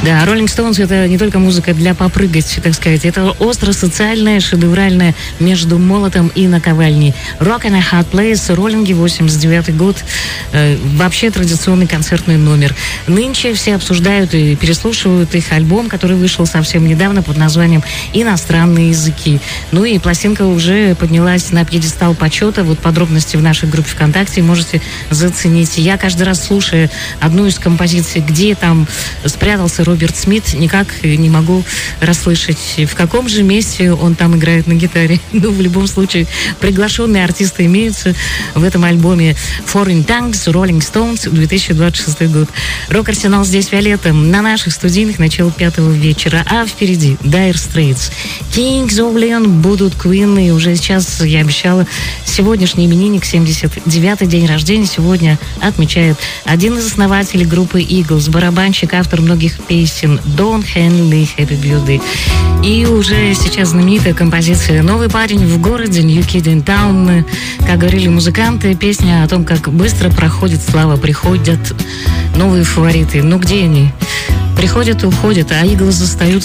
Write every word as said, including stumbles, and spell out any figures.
Да, Rolling Stones — это не только музыка для попрыгать, так сказать, это остро-социальная, шедевральная между молотом и наковальней. Rock and a Hard Place, Роллинги, восемьдесят девятый год, э, вообще традиционный концертный номер. Нынче все обсуждают и переслушивают их альбом, который вышел совсем недавно под названием «Иностранные языки». Ну и пластинка уже поднялась на пьедестал почета. Вот подробности в нашей группе ВКонтакте можете заценить. Я каждый раз, слушая одну из композиций, где там спрятался Роберт Смит, никак не могу расслышать, в каком же месте он там играет на гитаре. Ну, в любом случае, приглашенные артисты имеются в этом альбоме. Foreign Tongues, Rolling Stones, две тысячи двадцать шестой год. Рок-арсенал здесь Виолетта на наших студийных, начало пятого вечера. А впереди Dire Straits, Kings of Leon, будут Queen. И уже сейчас, я обещала, сегодняшний именинник, семьдесят девятый день рождения, сегодня отмечает один из основателей группы Eagles, барабанщик, автор многих песен Don Henley, Happy Birthday. И уже сейчас знаменитая композиция «Новый парень в городе», New Kid in Town. Как говорили музыканты, песня о том, как быстро проходит слава, приходят новые фавориты. Ну где они? Приходят и уходят, а Eagles остаются.